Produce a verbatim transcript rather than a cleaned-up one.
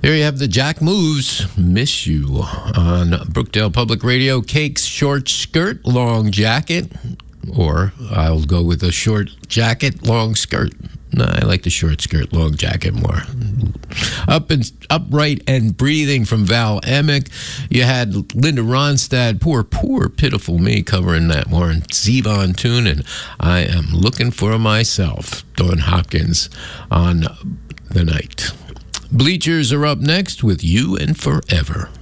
There you have the Jack Moves, Miss You, on Brookdale Public Radio. Cake's short skirt, long jacket, or I'll go with a short jacket, long skirt. No, I like the short skirt, long jacket more. Up and Upright and Breathing from Val Emick. You had Linda Ronstadt, Poor, Poor, Pitiful Me, covering that Warren Zevon tune, and I Am Looking for Myself, Dawn Hopkins on the night. Bleachers are up next with You and Forever.